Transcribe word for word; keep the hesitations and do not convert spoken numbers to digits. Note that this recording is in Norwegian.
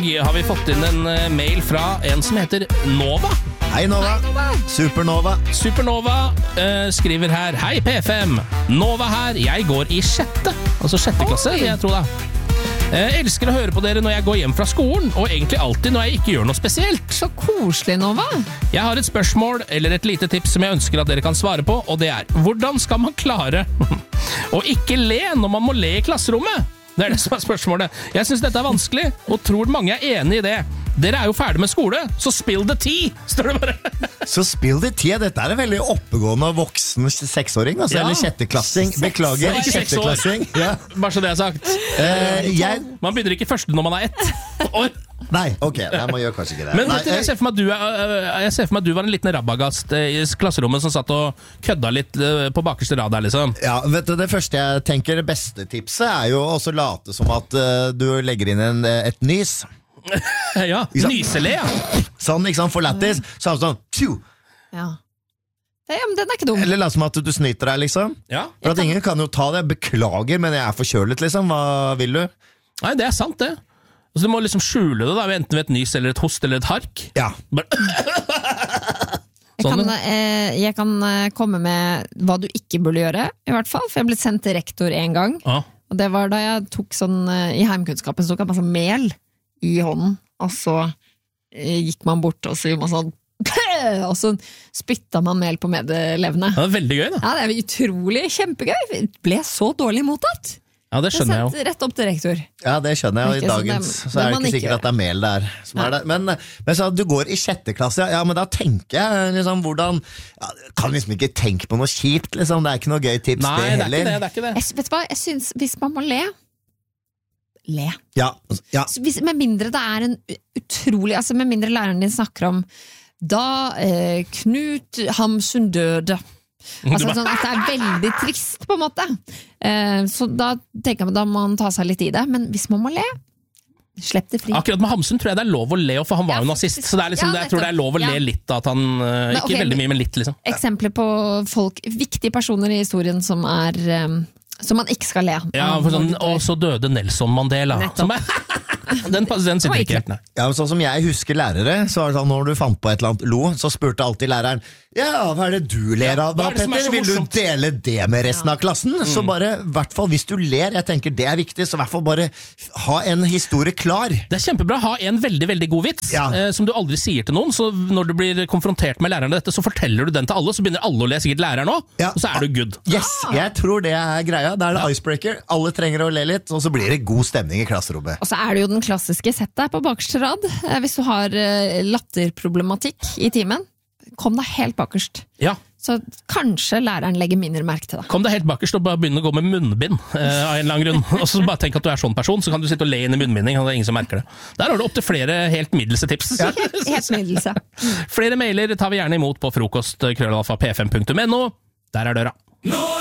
Har vi fått inn en uh, mail fra en som heter Nova. Hei Nova, Supernova. Supernova uh, skriver her: Hei P F M, Nova her, jeg går i sjette, altså sjette klasse, jeg tror da. Jeg elsker å høre på dere når jeg går hjem fra skolen, og egentlig alltid når jeg ikke gjør noe spesielt. Så koselig, Nova. Jeg har et spørsmål, eller et lite tips som jeg ønsker at dere kan svare på, og det er: hvordan skal man klare å ikke le når man må le i klasserommet? Det er det som er spørsmålet. Jeg synes dette er vanskelig, og tror mange er enig i det. Dere er jo ferdig med skole, så spill the tea, står det bare. Så spill the tea, dette er en veldig oppegående voksen seksåring, altså, ja. Eller sjetteklassing. Beklager, ikke sjetteklassing. Ja. Bare så det er sagt. Eh, jeg... Man begynner ikke først når man er ett år. Nei, ok, nei, man gjør kanskje ikke det. Men nei, jeg, ser for meg at du er, jeg ser for meg at du var en liten rabagast i klasserommet som satt og kødda litt på bakerste rad der, liksom. Ja, vet du, det første jeg tenker, det beste tipset er jo også late som at uh, du legger inn en, et nys. Ja, nysele, ja. Sånn, ikke sant, for lættis. Sånn, sånn, tju. Ja. Ja, men den er ikke dum. Eller la som at du snyter deg, liksom. Ja. For at ingen kan jo ta det. Beklager, men jeg er forkjølet, liksom. Hva vil du? Nei, det er sant, det. Så du må liksom skjule det da, enten ved et nys eller et host eller et hark. Ja. Jeg kan, eh, jeg kan komme med hva du ikke burde gjøre, i hvert fall. For jeg ble sendt til rektor en gang. Ah. Og det var da jeg tok sånn, i heimkunnskapen så tok jeg masse mel i hånden. Og så eh, gikk man bort, og så gjorde man sånn, og så spytta man mel på medelevene. Ja, det er veldig gøy da. Ja, det er utrolig kjempegøy. Det ble så dårlig mottatt. Ja, det skjønner jeg jo. Rett opp til rektor. Ja, det skjønner jeg, og i dagens så, det, så er det ikke ikke sikkert at det er mel der, som er der. Men, men så du går i sjette klasse, ja, men da tenker jeg liksom hvordan, ja, kan liksom ikke tenke på noe kjipt, liksom, det er ikke noe gøy tips. Nei, det heller. Nei, det er ikke det, det er ikke det. Jeg, vet du hva, jeg synes, hvis man må le, le. Ja, ja. Hvis, med mindre det er en utrolig, altså med mindre læreren din snakker om, da eh, Knut Hamsun døde, altså sånn at det er veldig trist på en måte, eh, så da tenker jeg da må man ta seg litt i det, men hvis man må le, slipp det fri. Akkurat med Hamsun tror jeg det er lov å le, for han var ja, jo nazist, så det er liksom, ja, jeg tror det er lov å le litt at han, uh, men, ikke okay, veldig mye, men litt liksom. Eksempler på folk, viktige personer i historien som er um, som man ikke skal le. Ja, for sånn, og så døde Nelson Mandela. Som er, den, den sitter ikke helt, nei. Ja, men sånn som jeg husker lærere, så var det sånn, når du fant på et eller annet lo, så spurte alltid læreren, ja, hva er det du ler av da, ja, Petter? Vil du dele det med resten av klassen? Mm. Så bare, i hvert fall hvis du ler, jeg tenker det er viktig, så i hvert fall bare ha en historie klar. Det er kjempebra, ha en veldig, veldig god vits, ja. eh, som du aldri sier til noen, så når du blir konfrontert med læreren av dette, så forteller du den til alle, så begynner alle å le, sikkert læreren også, ja. Og så er du good. Yes, jeg tror det er greia, det er det icebreaker, alle trenger å le litt, og så blir det god stemning i klasserommet. Og så er det jo den klassiske sett deg på bakerste rad, hvis du har latterproblematikk i timen. Kom deg helt bakerst. Ja. Så kanskje læreren legger mindre merke til deg. Kom deg helt bakerst og bare begynne å gå med munnbind eh, av en eller annen grunn. Og så bare tenk at du er sånn person, så kan du sitte og le inn i munnbinding, og det er ingen som merker det. Der har du opp til flere helt middelse tips. Ja. Helt middelse. Flere mailer tar vi gjerne imot på frokost krøllalfa p fem punktum n o. Der er døra.